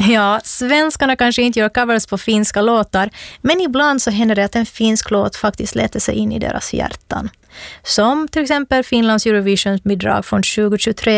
Ja, svenskarna kanske inte gör covers på finska låtar, men ibland så händer det att en finsk låt faktiskt letar sig in i deras hjärtan. Som till exempel Finlands Eurovision-bidrag från 2023